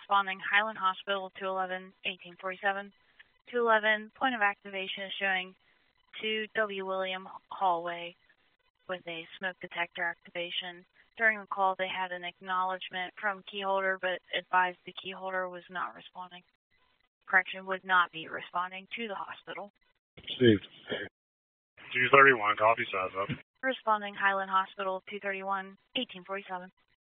Responding Highland Hospital 211-1847. 211, point of activation is showing 2W William Hallway with a smoke detector activation. During the call, they had an acknowledgement from keyholder, but advised the keyholder was not responding. Correction, would not be responding to the hospital. Received. 231, copy, size up. Responding Highland Hospital 231-1847.